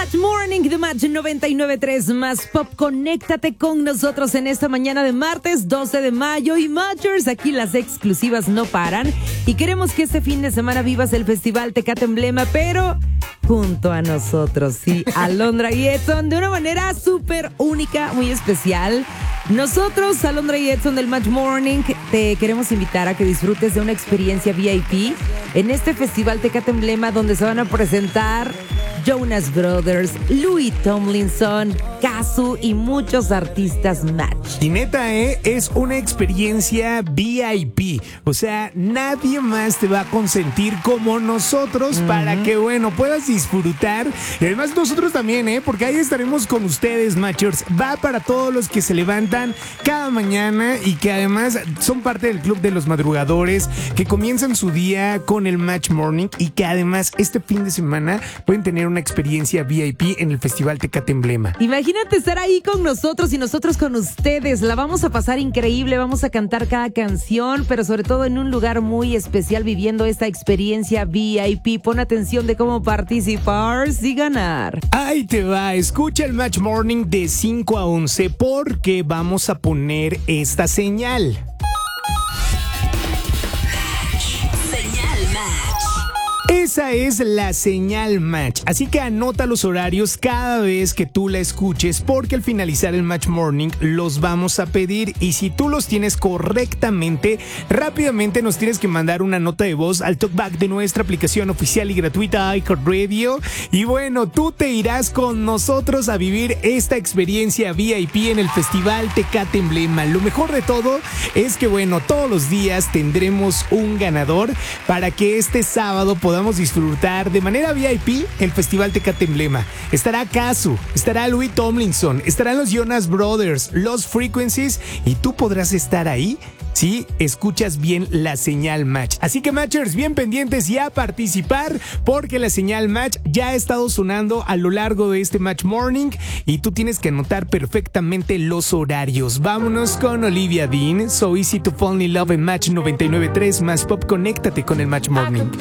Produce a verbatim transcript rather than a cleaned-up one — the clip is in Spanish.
Match Morning de Match noventa y nueve punto tres más Pop. Conéctate con nosotros en esta mañana de martes doce de mayo. Y Matchers, aquí las exclusivas no paran. Y queremos que este fin de semana vivas el Festival Tecate Emblema, pero junto a nosotros, sí, Alondra y Edson, de una manera súper única, muy especial. Nosotros, Alondra y Edson del Match Morning, te queremos invitar a que disfrutes de una experiencia V I P en este Festival Tecate Emblema, donde se van a presentar Jonas Brothers, Louis Tomlinson, Kazu y muchos artistas Match. Y neta, ¿eh? Es una experiencia V I P. O sea, nadie más te va a consentir como nosotros uh-huh. para que, bueno, puedas disfrutar. Y además nosotros también, ¿eh? Porque ahí estaremos con ustedes, Matchers. Va para todos los que se levantan cada mañana y que además son parte del club de los madrugadores, que comienzan su día con el Match Morning y que además este fin de semana pueden tener una experiencia V I P en el Festival Tecate Emblema. Imagínate estar ahí con nosotros y nosotros con ustedes. La vamos a pasar increíble, vamos a cantar cada canción, pero sobre todo en un lugar muy especial, viviendo esta experiencia V I P. Pon atención de cómo participar y ganar. Ahí te va, escucha el Match Morning de cinco a once porque vamos a poner esta señal. Esa es la señal Match, así que anota los horarios cada vez que tú la escuches porque al finalizar el Match Morning los vamos a pedir y si tú los tienes correctamente, rápidamente nos tienes que mandar una nota de voz al talkback de nuestra aplicación oficial y gratuita iHeartRadio y bueno, tú te irás con nosotros a vivir esta experiencia V I P en el Festival Tecate Emblema. Lo mejor de todo es que bueno, todos los días tendremos un ganador para que este sábado podamos disfrutar de manera V I P el Festival Tecate Emblema. Estará Kazu, estará Louis Tomlinson, estarán los Jonas Brothers, los Frequencies y tú podrás estar ahí si escuchas bien la señal Match. Así que Matchers, bien pendientes y a participar porque la señal Match ya ha estado sonando a lo largo de este Match Morning y tú tienes que anotar perfectamente los horarios. Vámonos con Olivia Dean, So Easy to Fall in Love en Match noventa y nueve punto tres más Pop. Conéctate con el Match Morning.